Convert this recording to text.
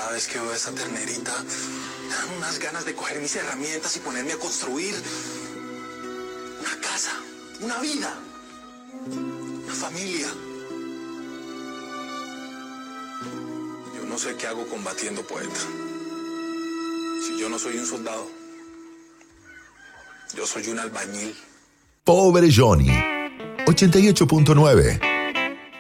Cada vez que veo a esa ternerita, me dan unas ganas de coger mis herramientas y ponerme a construir una casa, una vida, una familia. Yo no sé qué hago combatiendo, poeta. Si yo no soy un soldado, yo soy un albañil. Pobre Johnny. 88.9